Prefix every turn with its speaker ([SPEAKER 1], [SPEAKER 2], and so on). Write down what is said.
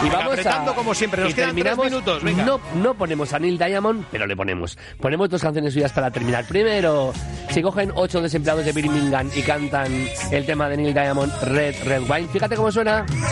[SPEAKER 1] Y vamos
[SPEAKER 2] apretando como siempre, nos quedan 3 minutos. Venga.
[SPEAKER 1] No ponemos a Neil Diamond, pero le ponemos. Ponemos 2 canciones suyas para terminar. Primero, si cogen 8 desempleados de Birmingham y cantan el tema de Neil Diamond, Red Wine, fíjate cómo suena.